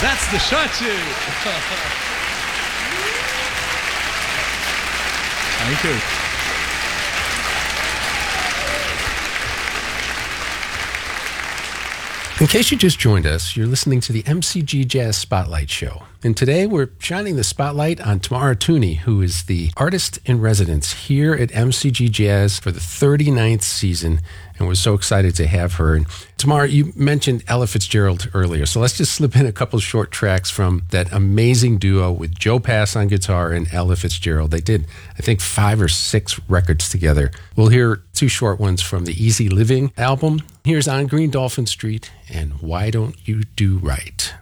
That's the shot you. Thank you. In case you just joined us, you're listening to the MCG Jazz Spotlight Show. And today we're shining the spotlight on Tamara Tunie, who is the artist in residence here at MCG Jazz for the 39th season. And we're so excited to have her. And Tamara, you mentioned Ella Fitzgerald earlier, so let's just slip in a couple short tracks from that amazing duo with Joe Pass on guitar and Ella Fitzgerald. They did, I think, 5 or 6 records together. We'll hear 2 short ones from the Easy Living album. Here's On Green Dolphin Street and Why Don't You Do Right.